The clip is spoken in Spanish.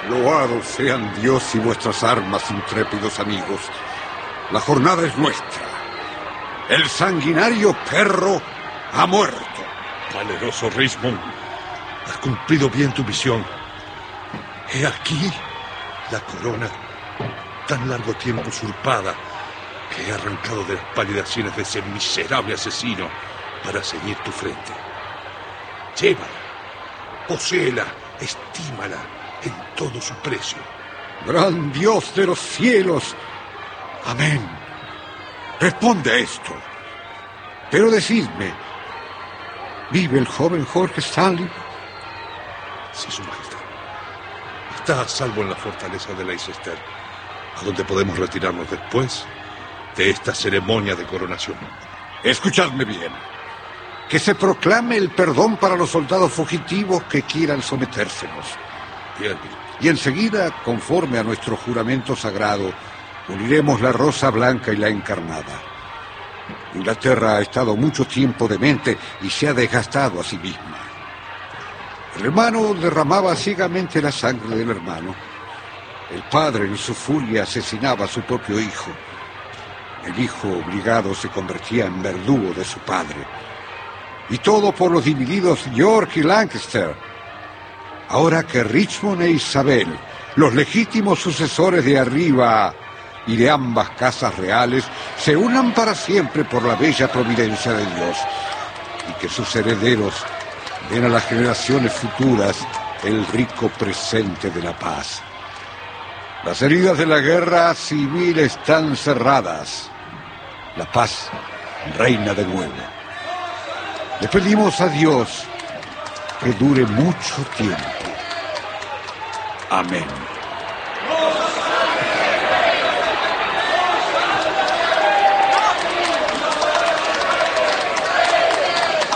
Loados sean Dios y vuestras armas, intrépidos amigos. La jornada es nuestra. El sanguinario perro ha muerto. Valeroso Richmond, has cumplido bien tu misión. He aquí la corona, tan largo tiempo usurpada, que he arrancado de las pálidas sienes de ese miserable asesino para ceñir tu frente. Llévala, poséela, estímala en todo su precio. Gran Dios de los cielos. Amén. Responde a esto. Pero decidme, ¿vive el joven Jorge Stanley? Sí, su majestad. Está a salvo en la fortaleza de Leicester, a donde podemos retirarnos después de esta ceremonia de coronación. Escuchadme bien. Que se proclame el perdón para los soldados fugitivos que quieran sometérsenos. Bien. Y enseguida, conforme a nuestro juramento sagrado, uniremos la rosa blanca y la encarnada. Inglaterra ha estado mucho tiempo demente y se ha desgastado a sí misma. El hermano derramaba ciegamente la sangre del hermano. El padre, en su furia, asesinaba a su propio hijo. El hijo obligado se convertía en verdugo de su padre. Y todo por los divididos York y Lancaster. Ahora que Richmond e Isabel, los legítimos sucesores de arriba y de ambas casas reales, se unan para siempre por la bella providencia de Dios, y que sus herederos den a las generaciones futuras el rico presente de la paz. Las heridas de la guerra civil están cerradas. La paz reina de nuevo. Le pedimos a Dios que dure mucho tiempo. Amén.